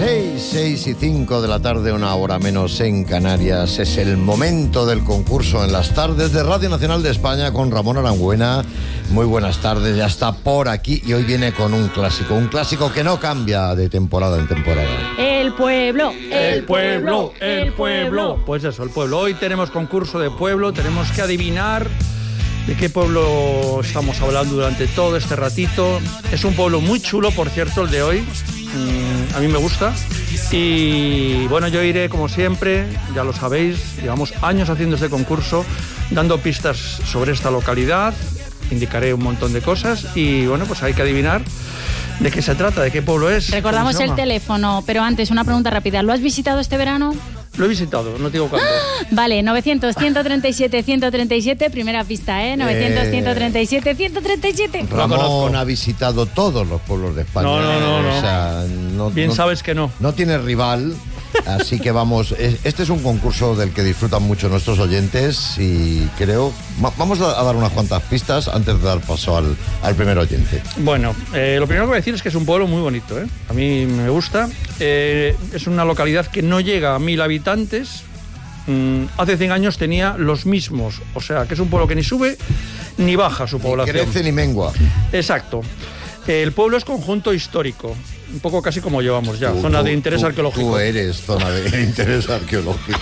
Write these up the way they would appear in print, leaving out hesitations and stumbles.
6:05 de la tarde, una hora menos en Canarias. Es el momento del concurso en las tardes de Radio Nacional de España con Ramón Arangüena. Muy buenas tardes, ya está por aquí y hoy viene con un clásico que no cambia de temporada en temporada. El pueblo. Pues eso, el pueblo. Hoy tenemos concurso de pueblo, tenemos que adivinar de qué pueblo estamos hablando durante todo este ratito. Es un pueblo muy chulo, por cierto, el de hoy. A mí me gusta. Y bueno, yo iré como siempre, ya lo sabéis, llevamos años haciendo este concurso, dando pistas sobre esta localidad, indicaré un montón de cosas y bueno, pues hay que adivinar de qué se trata, de qué pueblo es. Recordamos el teléfono, pero antes una pregunta rápida. ¿Lo has visitado este verano? Lo he visitado, no te digo cuándo. Vale, 900-137-137, primera pista, ¿eh? 900-137-137. Ramón ha visitado todos los pueblos de España. No. O sea, Sabes que no. No tiene rival, así que vamos. Este es un concurso del que disfrutan mucho nuestros oyentes y creo... Vamos a dar unas cuantas pistas antes de dar paso al primer oyente. Bueno, lo primero que voy a decir es que es un pueblo muy bonito, ¿eh? A mí me gusta. Es una localidad que no llega a 1000 habitantes. Hace 100 años tenía los mismos. O sea, que es un pueblo que ni sube ni baja su población. Ni crece ni mengua. Exacto. El pueblo es conjunto histórico. Un poco casi como llevamos ya. Zona de interés arqueológico. Tú eres zona de interés arqueológico.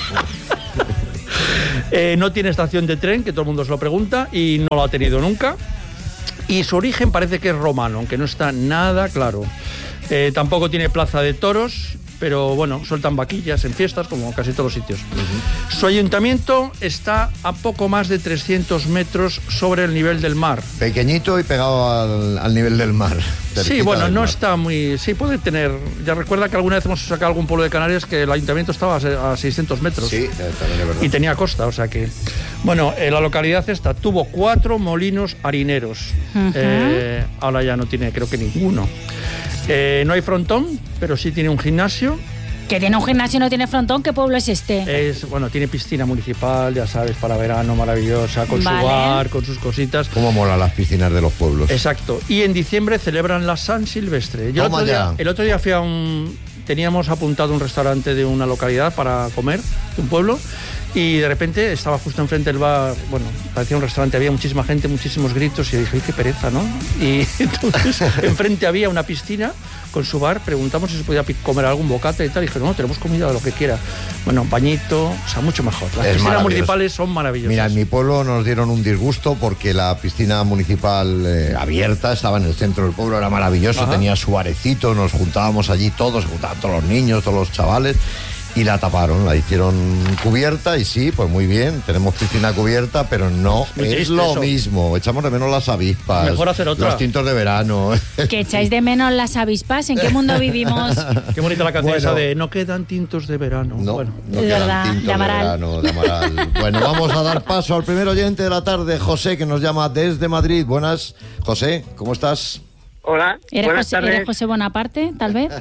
No tiene estación de tren, que todo el mundo se lo pregunta, y no lo ha tenido nunca. Y su origen parece que es romano, aunque no está nada claro. Tampoco tiene plaza de toros, pero bueno, sueltan vaquillas en fiestas, como casi todos los sitios. Su ayuntamiento está a poco más de 300 metros sobre el nivel del mar. Pequeñito y pegado al nivel del mar. Sí, bueno, no está muy... Sí, puede tener... Ya recuerda que alguna vez hemos sacado algún pueblo de Canarias que el ayuntamiento estaba a 600 metros. Sí, también es verdad. Y tenía costa, o sea que... Bueno, la localidad esta tuvo 4 molinos harineros. Ahora ya no tiene, creo que ninguno. No hay frontón, pero sí tiene un gimnasio. Que tiene un gimnasio y no tiene frontón, ¿qué pueblo es este? Bueno, tiene piscina municipal, ya sabes, para verano, maravillosa, con su bar, con sus cositas. Cómo molan las piscinas de los pueblos. Exacto. Y en diciembre celebran la San Silvestre. El otro día fui a teníamos apuntado un restaurante de una localidad para comer, de un pueblo, y de repente estaba justo enfrente del bar, bueno, parecía un restaurante, había muchísima gente, muchísimos gritos, y yo dije, ¡ay, qué pereza!, ¿no? Y entonces enfrente había una piscina con su bar, preguntamos si se podía comer algún bocata y tal, y dije, no, tenemos comida de lo que quiera. Bueno, bañito, o sea, mucho mejor. Las piscinas municipales son maravillosas. Mira, en mi pueblo nos dieron un disgusto porque la piscina municipal abierta estaba en el centro del pueblo, era maravilloso, tenía su barecito, nos juntábamos allí todos, se juntaban todos los niños, todos los chavales, y la taparon, la hicieron cubierta y sí, pues muy bien, tenemos piscina cubierta, pero no es lo mismo. Echamos de menos las avispas. Mejor hacer otra. Los tintos de verano. ¿Que echáis de menos las avispas? ¿En qué mundo vivimos? Qué bonita la canción esa de no quedan tintos de verano. No quedan tintos de verano, de Amaral. Bueno, vamos a dar paso al primer oyente de la tarde, José, que nos llama desde Madrid. Buenas, José, ¿cómo estás? Hola, buenas tardes. ¿Eres José Bonaparte, tal vez?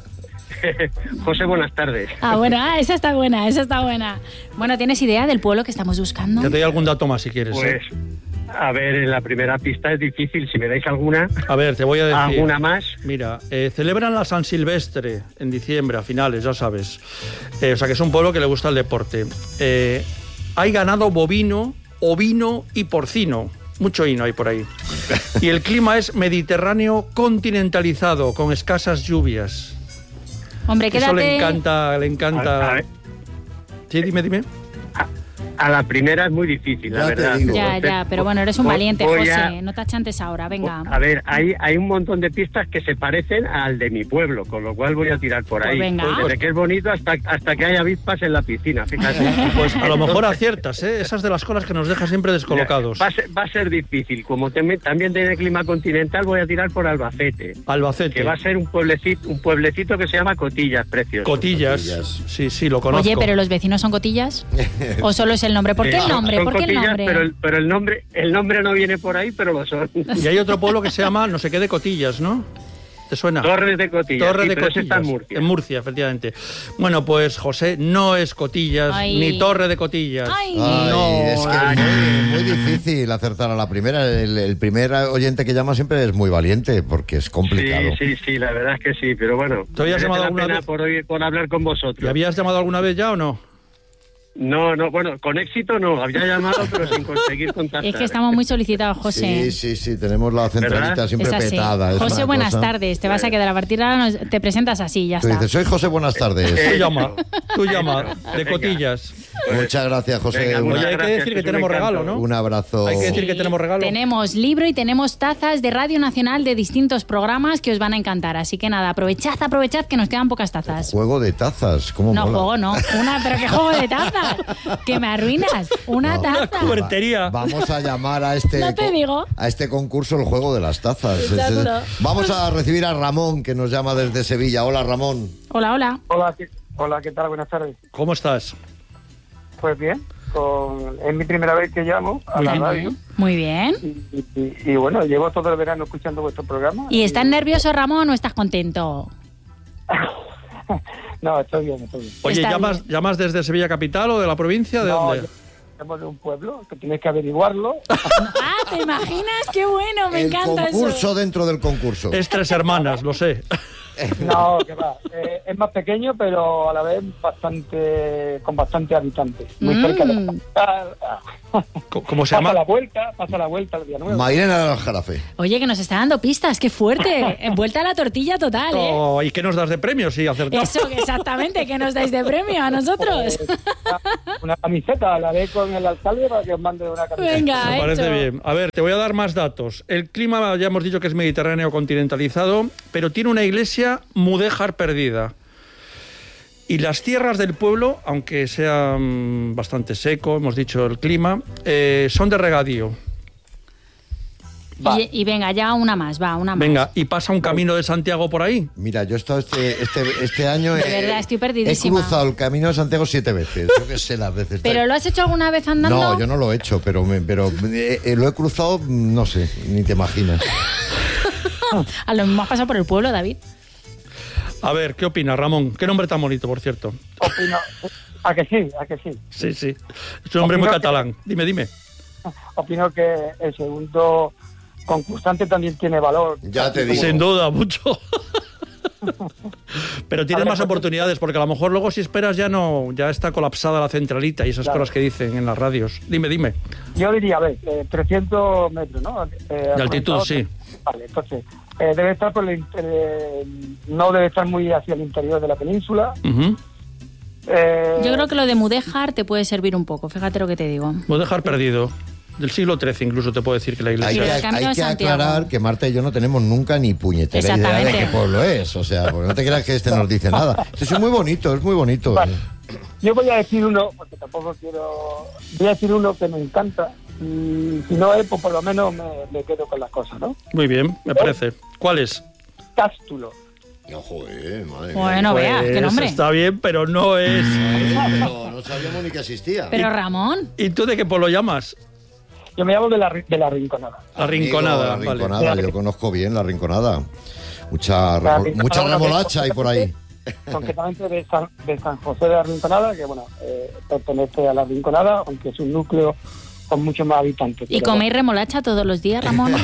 José, buenas tardes. Bueno, esa está buena. Bueno, ¿tienes idea del pueblo que estamos buscando? Te doy algún dato más si quieres. Pues, a ver, en la primera pista es difícil, si me dais alguna. A ver, te voy a decir. ¿Alguna más? Mira, celebran la San Silvestre en diciembre, a finales, ya sabes. O sea, que es un pueblo que le gusta el deporte. Hay ganado bovino, ovino y porcino. Mucho hino hay por ahí. Y el clima es mediterráneo continentalizado, con escasas lluvias. Hombre, quédate... Eso le encanta. A ver. Sí, dime. A la primera es muy difícil, la verdad. Ya, pero bueno, eres un valiente, José. No te achantes ahora, venga. A ver, hay un montón de pistas que se parecen al de mi pueblo, con lo cual voy a tirar por ahí. Venga. Desde que es bonito hasta que hay avispas en la piscina, fíjate. Pues a lo mejor aciertas, ¿eh? Esas de las cosas que nos deja siempre descolocados. Va a ser difícil. Como también tiene clima continental, voy a tirar por Albacete. Que va a ser un pueblecito que se llama Cotillas, precioso. Cotillas. Sí, lo conozco. Oye, ¿pero los vecinos son Cotillas? ¿O solo es el nombre? ¿Por qué el nombre? Pero el nombre no viene por ahí, pero lo son. Y hay otro pueblo que se llama no sé qué de Cotillas, ¿no? ¿Te suena? Torres de Cotillas. Torres de pero Cotillas. está en Murcia. En Murcia, efectivamente. Bueno, pues José, no es Cotillas, ni Torre de Cotillas. Ay. No. Es que es muy difícil acertar a la primera. El primer oyente que llama siempre es muy valiente, porque es complicado. Sí, la verdad es que sí, pero bueno. ¿Te habías llamado alguna vez? Por hablar con vosotros. ¿Y habías llamado alguna vez ya o no? No, bueno, con éxito no, había llamado pero sin conseguir contactar. Es que estamos muy solicitados, José. Sí, tenemos la centralita ¿verdad? siempre Es así. petada. José, buenas tardes, te vas a quedar a partir de ahora, te presentas así, ya Tú está. dices, soy José, buenas tardes. Tú llama, de Venga. Cotillas. Muchas gracias, José. Venga, Oye, muchas hay que gracias, decir que estoy tenemos encantado. regalo, ¿no? Un abrazo. Hay que decir que tenemos regalo. Tenemos libro y tenemos tazas de Radio Nacional de distintos programas que os van a encantar. Así que nada, aprovechad que nos quedan pocas tazas. Juego de tazas, ¿cómo No, mola? juego no. Pero ¿qué juego de tazas? Que me arruinas. Una No. taza. Una cubertería. Vamos a llamar a este, No te digo. a este concurso el juego de las tazas. Exacto. Vamos a recibir a Ramón, que nos llama desde Sevilla. Hola, Ramón. Hola. Hola, ¿qué tal? Buenas tardes. ¿Cómo estás? Pues bien, es mi primera vez que llamo a la radio Muy bien. y bueno, llevo todo el verano escuchando vuestro programa. ¿Y estás nervioso, Ramón, o estás contento? No, estoy bien. Oye, Está ¿llamas desde Sevilla capital o de la provincia? ¿De No, dónde? somos de un pueblo, que tienes que averiguarlo. Ah, ¿te imaginas? ¡Qué bueno! Me El encanta concurso eso. dentro del concurso. Es Tres Hermanas, lo sé. No, que va. Es más pequeño, pero a la vez con bastante habitantes. Muy cerca de ¿Cómo se llama? Pasa la vuelta el día nuevo. Mairena del Jarafe. Oye, que nos está dando pistas, qué fuerte. Vuelta a la tortilla total, ¿eh? Oh, ¿y qué nos das de premio si acertamos? Eso, exactamente, que nos dais de premio a nosotros. Una camiseta, la haré con el alcalde para que os mande una camiseta. Venga, Me parece hecho. bien. A ver, te voy a dar más datos. El clima, ya hemos dicho que es mediterráneo continentalizado, pero tiene una iglesia mudéjar perdida. Y las tierras del pueblo, aunque sea bastante seco, hemos dicho el clima, son de regadío. Y venga, ya una más. Venga, y pasa un camino de Santiago por ahí. Mira, yo he estado este año... De verdad, estoy perdidísima. He cruzado el camino de Santiago 7 veces. Yo qué sé las veces. ¿Pero lo has hecho alguna vez andando? No, yo no lo he hecho, pero lo he cruzado, no sé, ni te imaginas. A lo mismo has pasado por el pueblo, David. A ver, ¿qué opinas, Ramón? ¿Qué nombre tan bonito, por cierto? Opino, ¿a que sí? Sí. Es un nombre muy catalán. Dime. Opino que el segundo concursante también tiene valor. Ya te digo. Sin duda, mucho. Pero tienes más oportunidades, porque a lo mejor luego si esperas ya está colapsada la centralita y esas cosas que dicen en las radios. Dime. Yo diría, 300 metros, ¿no? De altitud, sí. Vale, entonces, debe estar no debe estar muy hacia el interior de la península. Uh-huh. Yo creo que lo de mudéjar te puede servir un poco, fíjate lo que te digo. Voy a dejar perdido. Del siglo XIII incluso te puedo decir que la Hay iglesia... Pero el Camino de que Santiago. aclarar que Marta y yo no tenemos nunca ni puñetera idea de Exactamente. qué pueblo es. O sea, porque no te creas que este nos dice nada. Este es muy bonito, es muy bonito. Vale. Yo voy a decir uno, porque tampoco voy a decir uno que me encanta. Y si no es, pues por lo menos me quedo con las cosas, ¿no? Muy bien, me parece. ¿Cuál es? Cástulo. No, joder, madre mía. Bueno, veas, qué nombre. Está bien, pero no es... No sabíamos ni que existía. Pero Ramón, ¿Y tú de qué pueblo llamas? Yo me llamo de la Rinconada. La Rinconada. Amigo, la vale. Rinconada, yo conozco bien la Rinconada. Mucha remolacha hay por ahí. Concretamente de San José de la Rinconada, que bueno, pertenece a la Rinconada, aunque es un núcleo con muchos más habitantes. ¿y coméis remolacha todos los días, Ramón?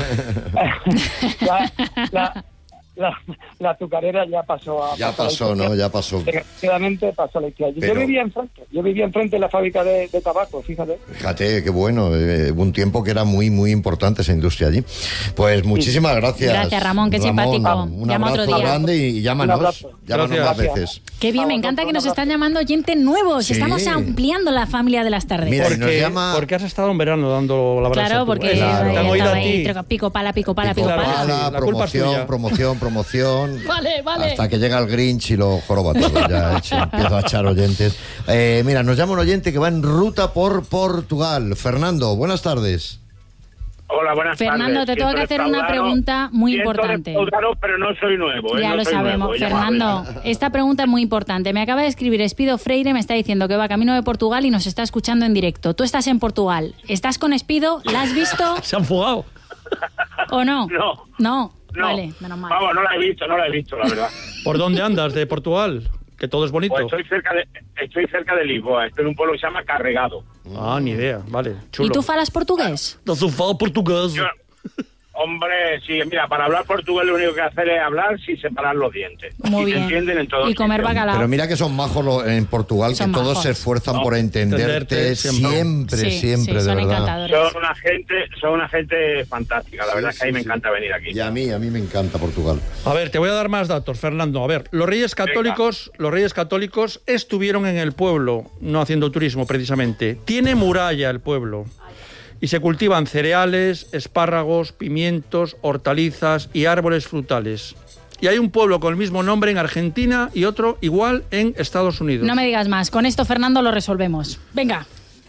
La azucarera ya pasó a... Ya pasó, ¿no? Ya pasó. Desgraciadamente pasó la historia. Pero- Yo vivía enfrente de la fábrica de tabaco, fíjate. Fíjate, qué bueno. Hubo un tiempo que era muy, muy importante esa industria allí. Pues muchísimas gracias. Gracias, Ramón, qué simpático. Un Llama otro abrazo día. grande y Un llámanos. abrazo. Llámanos Gracias. más veces. Qué bien, me encanta que nos están llamando oyentes nuevos. Sí. Estamos ampliando la familia de las tardes. Mira, y nos Porque, llama- porque has estado en verano dando la brasa. Claro, tú. porque Claro. Te han oído a ti. pico pala. Pico Pala, pala. La culpa es tuya. promoción. Vale. Hasta que llega el Grinch y lo joroba todo. Ya empiezo a echar oyentes. Mira, nos llama un oyente que va en ruta por Portugal. Fernando, buenas tardes. Hola, buenas Fernando, tardes. te tengo que hacer una pregunta muy importante. Pero no soy nuevo. Ya no lo soy sabemos. nuevo, Fernando, esta pregunta es muy importante. Me acaba de escribir Espido Freire, me está diciendo que va camino de Portugal y nos está escuchando en directo. Tú estás en Portugal. ¿Estás con Espido? ¿La has visto Se han fugado. o no? No. No. Vale, menos mal. Vamos, no la he visto, la verdad. ¿Por dónde andas de Portugal? Que todo es bonito. Pues estoy cerca de Lisboa, estoy en un pueblo que se llama Carregado. Ah, ni idea, vale, chulo. ¿Y tú falas portugués? No falo portugués. Hombre, sí, mira, para hablar portugués lo único que hacer es hablar sin separar los dientes. Muy y bien. se entienden en todo. Y comer bacalao. Pero mira que son majos en Portugal, Son que todos majos. se esfuerzan por entenderte siempre, Sí, de son verdad. encantadores. Son una gente fantástica, la verdad es que a mí me encanta venir aquí. Y a mí me encanta Portugal. A ver, te voy a dar más datos, Fernando. A ver, los Reyes Católicos estuvieron en el pueblo, no haciendo turismo precisamente. Tiene muralla el pueblo. Y se cultivan cereales, espárragos, pimientos, hortalizas y árboles frutales. Y hay un pueblo con el mismo nombre en Argentina y otro igual en Estados Unidos. No me digas más. Con esto, Fernando, lo resolvemos. Venga.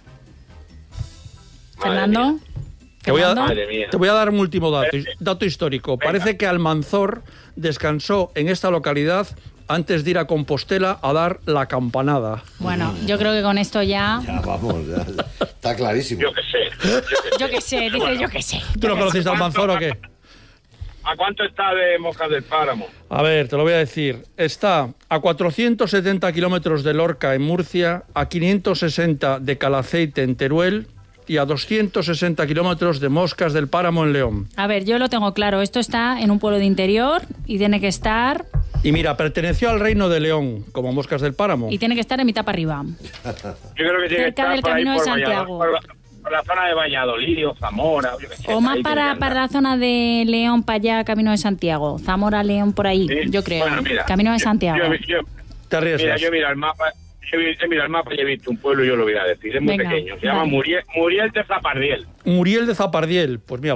Fernando. Te voy Madre mía. a dar un último dato histórico. Venga. Parece que Almanzor descansó en esta localidad antes de ir a Compostela a dar la campanada. Bueno, yo creo que con esto ya... Ya, vamos, ya. Está clarísimo. Yo qué sé. Yo qué sé, dice yo qué sé. ¿Tú no conociste a Almanzor o qué? ¿A cuánto está de Moscas del Páramo? A ver, te lo voy a decir. Está a 470 kilómetros de Lorca, en Murcia, a 560 de Calaceite, en Teruel, y a 260 kilómetros de Moscas del Páramo, en León. A ver, yo lo tengo claro. Esto está en un pueblo de interior y tiene que estar... Y mira, perteneció al Reino de León, como Moscas del Páramo. Y tiene que estar en mitad para arriba. Yo creo que tiene Cerca que del estar por ahí Camino de por Santiago. por la zona de Valladolid o Zamora. Yo qué sé, O más ahí tiene que para andar. la zona de León, para allá, Camino de Santiago. Zamora, León, por ahí, Sí. yo creo. Bueno, mira, Camino de Santiago. Te arriesgas. Yo miro el mapa. He mirado el mapa y he visto un pueblo y yo lo voy a decir. Es muy Venga, pequeño. Se llama dale. Muriel de Zapardiel. Muriel de Zapardiel. Pues mira,